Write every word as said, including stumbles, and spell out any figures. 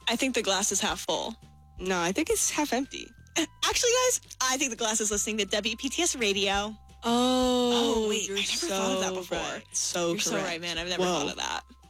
I think the glass is half full. No, I think it's half empty. Actually, guys, I think the glass is listening to W P T S Radio. Oh, Oh, wait, you're I never so thought of that before. Right. So You're correct. so right, man. I've never Whoa. thought of that.